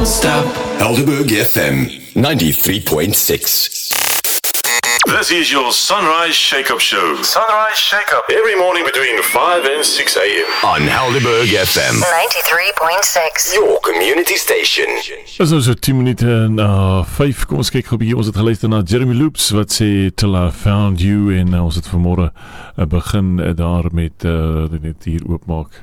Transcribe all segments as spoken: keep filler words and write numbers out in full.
stop. Helderberg F M ninety-three point six. This is your Sunrise Shake-Up Show. Sunrise Shake-Up. Every morning between five and six a.m. on Helderberg F M ninety-three point six. Your community station. Dis nou so tien minute na vyf. Kom ons kyk gou 'n bietjie. Ons het geluister na Jeremy Loops wat sê Till I Found You, en uh, ons het vanmôre uh, begin uh, daar met uh, net hier oopmaak.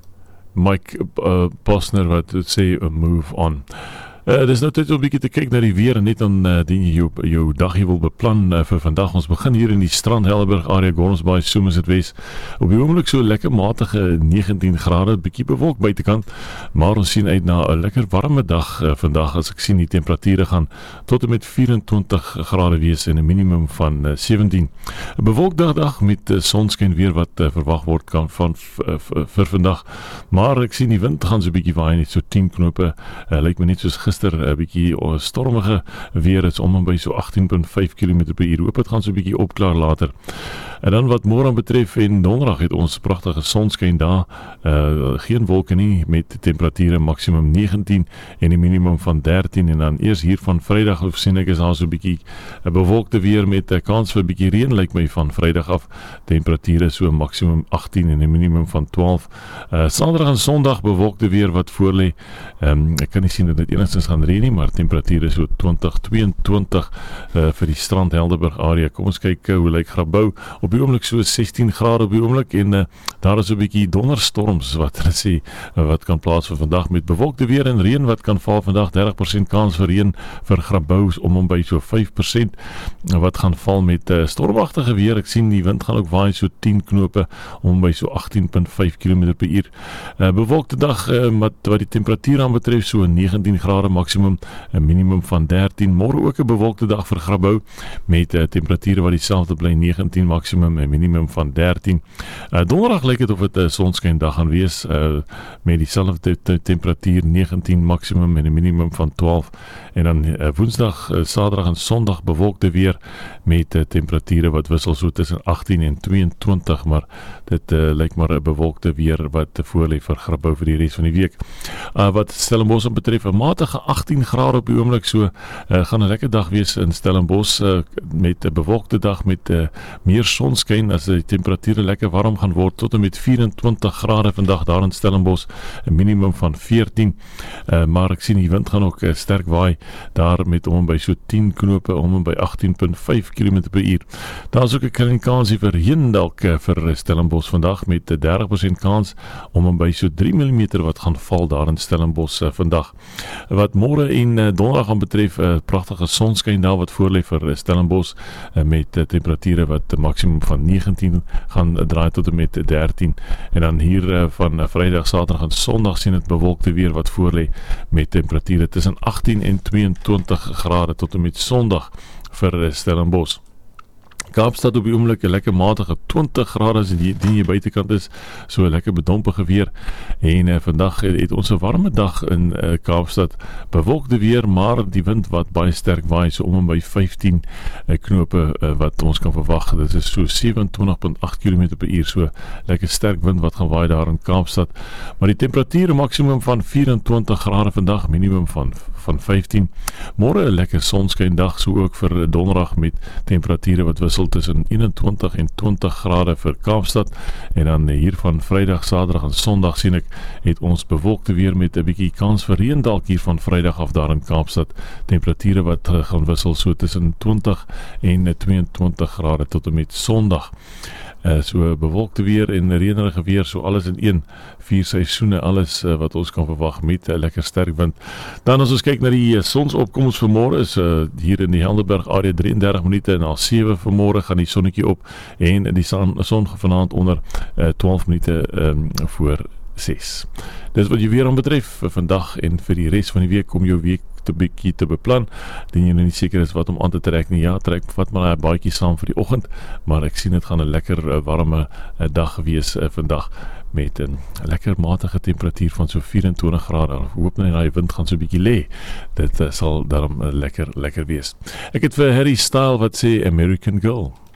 Mike uh, Bosner wat sê uh, Move On. Uh, dis nou tyd om 'n bietjie te kyk na die weer en net dan uh, die jy jou, jou dag jy wil beplan uh, vir vandag. Ons begin hier in die Strand Helderberg area, Gordonsbaai, Somerset West. Op die oomblik so lekker matige negentien grade, bietjie bewolk buitekant, maar ons sien uit na 'n lekker warme dag uh, vandag. As ek sien die temperature gaan tot en met vyf-en-twintig grade wees en 'n minimum van uh, sewentien. 'n Bewolkte dag met uh, sonskyn weer wat uh, verwag word kan van uh, vir vandag. Maar ek sien die wind gaan so 'n bietjie waai, net so tien knope. Uh, lyk my net soos gister 'n bietjie stormige weer, is om en by so agttien komma vyf kilometer per uur. Hoop dit gaan so 'n bietjie opklaar later. En dan wat môre betref en donderdag het ons pragtige sonskyn daar. Uh, geen wolke nie, met temperature maksimum negentien en 'n minimum van dertien. En dan eers hier van Vrydag of sien ek is daar so 'n bietjie 'n bewolkte weer met 'n kans vir 'n bietjie reën, lyk my van Vrydag af. Temperature so maksimum agttien en 'n minimum van twaalf. Uh, Saterdag en Sondag bewolkte weer wat voorlê. Um, ek kan nie sien dat dit enigstens gaan reën nie, maar temperature so twintig, tweeëntwintig uh, vir die Strand Helderberg area. Kom ons kyk uh, hoe lyk Grabouw. Op die oomblik so sestien grade op die oomblik, en uh, daar is so 'n bietjie donderstorms wat hulle sê uh, wat kan plaas vir vandag met bewolkte weer en reën wat kan val vandag. dertig persent kans vir reën vir Grabouw om om by so vyf persent uh, wat gaan val met uh, stormagtige weer. Ek sien die wind gaan ook waai so tien knope om by so agttien komma vyf kilometer per uur. Uh, bewolkte dag uh, wat, wat die temperatuur aan betref so negentien grade maksimum, 'n minimum van dertien. Môre ook 'n bewolkte dag vir Grabouw met uh, temperature wat dieselfde bly, negentien maksimum, 'n minimum van dertien. Uh, donderdag lyk dit of dit 'n uh, sonskyn dag gaan wees uh, met dieselfde te te temperatuur, negentien maksimum en 'n minimum van twaalf. En dan uh, woensdag, uh, Saterdag en Sondag bewolkte weer met uh, temperature wat wissel so tussen agttien en tweeëntwintig, maar dit uh, lyk maar 'n bewolkte weer wat te voorlê vir Grabouw vir die res van die week. Uh, wat Stellenbosch betref, 'n matige agttien grade op die oomblik, so uh, gaan 'n lekker dag wees in Stellenbosch uh, met 'n bewolkte dag met uh, meer sonskyn as die temperature lekker warm gaan word tot en met vyf-en-twintig grade vandag daar in Stellenbosch, 'n minimum van veertien. Uh, maar ek sien die wind gaan ook uh, sterk waai daar met om by so tien knope om by agttien komma vyf kilometer per uur. Daar is ook 'n klein kansie vir reën dalk uh, vir Stellenbosch vandag met uh, dertig persent kans om by so drie millimeter wat gaan val daar in Stellenbosch uh, vandag. Wat môre en uh, donderdag gaan betref, 'n uh, pragtige sonskyn daar wat voorlê vir uh, Stellenbosch uh, met uh, temperature wat 'n uh, maksimum van negentien gaan uh, draai tot en met dertien. En dan hier uh, van uh, Vrydag, Saterdag en Sondag sien dit bewolkte weer wat voorlê met temperature tussen agttien en tweeëntwintig grade tot en met Sondag vir uh, Stellenbosch. Kaapstad op die oomblik 'n lekker matige twintig grade as die die buitekant is, so 'n lekker bedompige weer. En uh, vandag het, het ons 'n warme dag in uh, Kaapstad, bewolkte weer, maar die wind wat baie sterk waai, so om en by vyftien uh, knope uh, wat ons kan verwag. Dit is so sewentwintig komma agt kilometer per uur, so lekker sterk wind wat gaan waai daar in Kaapstad. Maar die temperatuur maksimum van vyf-en-twintig grade vandag, minimum van van vyftien. Môre 'n lekker sonskyn dag, so ook vir donderdag met temperature wat wissel tussen eenentwintig en twintig grade vir Kaapstad. En dan hier van Vrydag, Saterdag en Sondag sien ek het ons bewolkte weer met 'n bietjie kans vir reën dalk hier van Vrydag af daar in Kaapstad. Temperature wat uh, gaan wissel so tussen twintig en tweeëntwintig grade tot en met Sondag. Uh, so bewolkte weer en reënerige weer, so alles in een, vier seisoene, alles uh, wat ons kan verwag met 'n uh, lekker sterk wind. Dan as ons kyk na die uh, sonsopkoms vanmôre, is uh, hier in die Helderberg area drie en dertig minute en al sewe vanmôre gaan die sonnetjie op en die son, son vanaand onder uh, twaalf minute um, voor ses. Dis wat jy weer aan betref vir vandag en vir die res van die week. Kom jou week te bietjie te beplan, dan jy nou nie seker is wat om aan te trek nie. Ja, trek vat maar 'n baadjie saam vir die oggend, maar ek sien dit gaan 'n lekker uh, warme uh, dag wees uh, vandag met 'n lekker matige temperatuur van so vyf-en-twintig grade. Ek hoop net daai wind gaan so 'n bietjie lê. Dit uh, sal daarom uh, lekker lekker wees. Ek het vir Harry Style wat sê American Girl.